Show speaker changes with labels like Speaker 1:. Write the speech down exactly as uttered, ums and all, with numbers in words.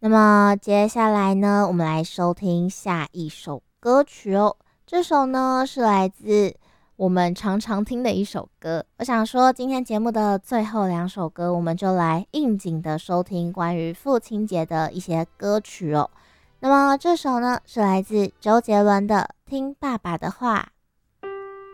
Speaker 1: 那么接下来呢，我们来收听下一首歌曲哦。这首呢是来自我们常常听的一首歌。我想说，今天节目的最后两首歌，我们就来应景的收听关于父亲节的一些歌曲哦。那么这首呢是来自周杰伦的《听爸爸的话》。